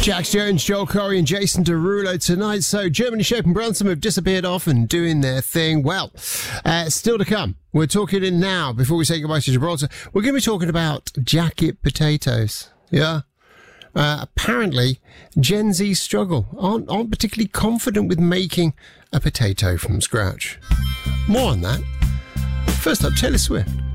Jax Jones, Joel Corey and Jason Derulo tonight. So Germany, Shape and Brunson have disappeared off and doing their thing. Well, still to come. We're talking in now, before we say goodbye to Gibraltar, we're going to be talking about jacket potatoes. Yeah. Apparently, Gen Z struggle. Aren't particularly confident with making a potato from scratch. More on that. First up, Taylor Swift.